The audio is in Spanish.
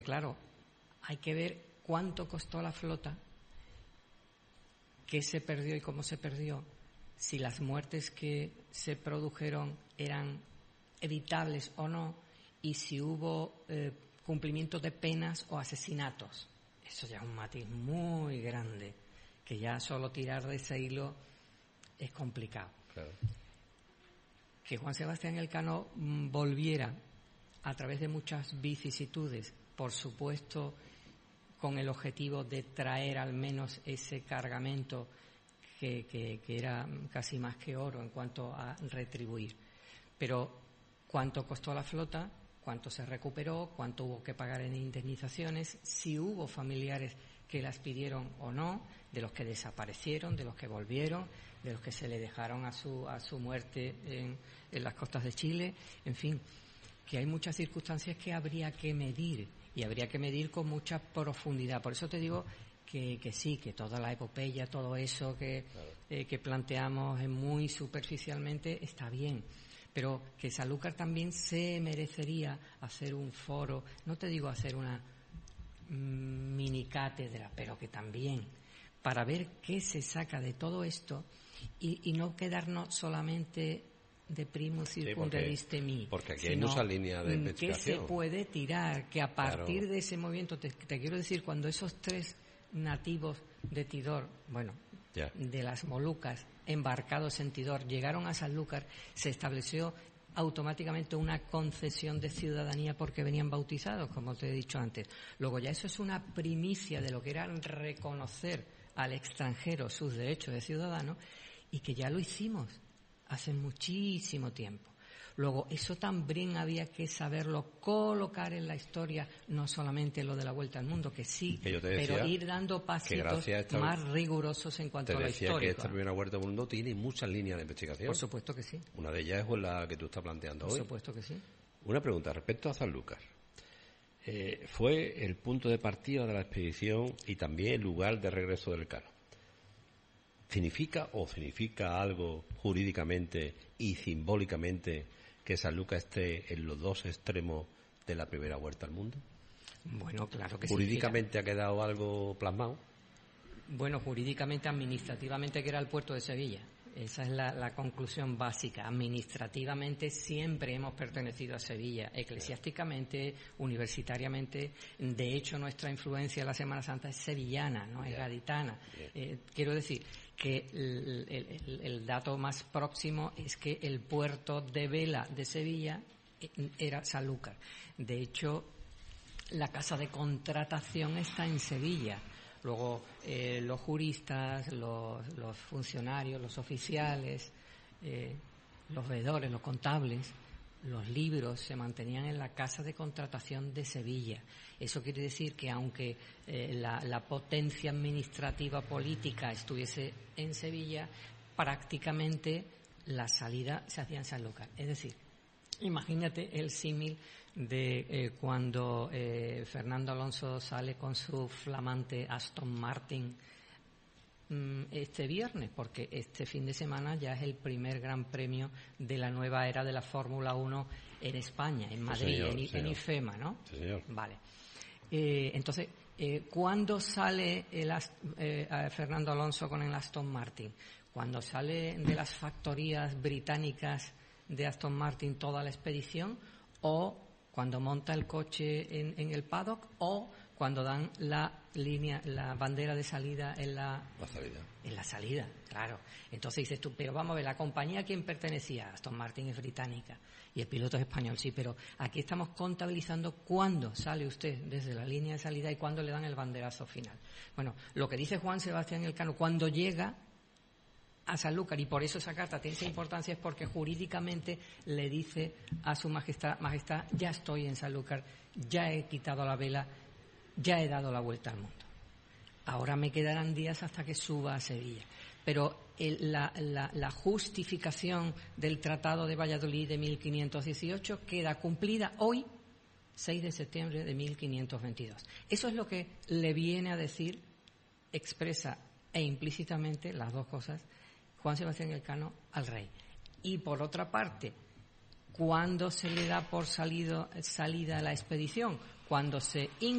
Claro, hay que ver cuánto costó la flota, qué se perdió y cómo se perdió, si las muertes que se produjeron eran evitables o no, y si hubo cumplimiento de penas o asesinatos. Eso ya es un matiz muy grande, que ya solo tirar de ese hilo es complicado. Claro. Que Juan Sebastián Elcano volviera a través de muchas vicisitudes, por supuesto con el objetivo de traer al menos ese cargamento que era casi más que oro en cuanto a retribuir. Pero ¿cuánto costó la flota? ¿Cuánto se recuperó? ¿Cuánto hubo que pagar en indemnizaciones? Si hubo familiares que las pidieron o no, de los que desaparecieron, de los que volvieron, de los que se le dejaron a su muerte en las costas de Chile, en fin, que hay muchas circunstancias que habría que medir, y habría que medir con mucha profundidad. Por eso te digo que sí, que toda la epopeya, todo eso que planteamos muy superficialmente está bien, pero que Sanlúcar también se merecería hacer un foro, no te digo hacer una mini cátedra, pero que también para ver qué se saca de todo esto y no quedarnos solamente de primus circunderis temi, porque aquí hay muchas líneas de investigación. ¿Qué se puede tirar? Que a partir de ese movimiento, te quiero decir, cuando esos 3 nativos de Tidor, de las Molucas, embarcados en Tidor, llegaron a Sanlúcar, se estableció automáticamente una concesión de ciudadanía porque venían bautizados, como te he dicho antes. Luego ya eso es una primicia de lo que era reconocer al extranjero sus derechos de ciudadano, y que ya lo hicimos hace muchísimo tiempo. Luego, eso también había que saberlo colocar en la historia, no solamente lo de la Vuelta al Mundo, que sí, pero ir dando pasitos más rigurosos en cuanto a la historia. Te decía que esta primera Vuelta al Mundo tiene muchas líneas de investigación. Por supuesto que sí. Una de ellas es la que tú estás planteando hoy. Por supuesto que sí. Una pregunta respecto a Sanlúcar. Fue el punto de partida de la expedición y también el lugar de regreso del Elcano. ¿Significa algo jurídicamente y simbólicamente que Sanlúcar esté en los 2 extremos de la primera Vuelta al Mundo? Bueno, claro que sí. ¿Jurídicamente ha quedado algo plasmado? Bueno, jurídicamente, administrativamente, que era el puerto de Sevilla. Esa es la conclusión básica. Administrativamente siempre hemos pertenecido a Sevilla, eclesiásticamente, universitariamente. De hecho, nuestra influencia en la Semana Santa es sevillana, no es gaditana. Quiero decir que el dato más próximo es que el puerto de vela de Sevilla era Sanlúcar. De hecho, la casa de contratación está en Sevilla. Luego los juristas, los funcionarios, los oficiales, los veedores, los contables, los libros se mantenían en la casa de contratación de Sevilla. Eso quiere decir que aunque la potencia administrativa política estuviese en Sevilla, prácticamente la salida se hacía en Sanlúcar. Es decir, imagínate el símil de cuando Fernando Alonso sale con su flamante Aston Martin este viernes, porque este fin de semana ya es el primer gran premio de la nueva era de la Fórmula 1 en España, en Madrid, en IFEMA, ¿no? Sí, señor. Vale. Entonces, ¿cuándo sale Fernando Alonso con el Aston Martin? Cuando sale de las factorías británicas de Aston Martin toda la expedición, o cuando monta el coche en el paddock, o cuando dan la bandera de salida en la salida, claro. Entonces dices tú, pero vamos a ver, ¿la compañía a quién pertenecía? Aston Martin es británica y el piloto es español, sí, pero aquí estamos contabilizando cuándo sale usted desde la línea de salida y cuándo le dan el banderazo final. Bueno, lo que dice Juan Sebastián Elcano, cuando llega a Sanlúcar, y por eso esa carta tiene esa importancia, es porque jurídicamente le dice a su majestad, ya estoy en Sanlúcar, ya he quitado la vela, ya he dado la vuelta al mundo. Ahora me quedarán días hasta que suba a Sevilla. Pero la justificación del Tratado de Valladolid de 1518 queda cumplida hoy, 6 de septiembre de 1522. Eso es lo que le viene a decir, expresa e implícitamente, las dos cosas, Juan Sebastián Elcano al rey. Y por otra parte, ¿cuándo se le da por salida a la expedición? cuando se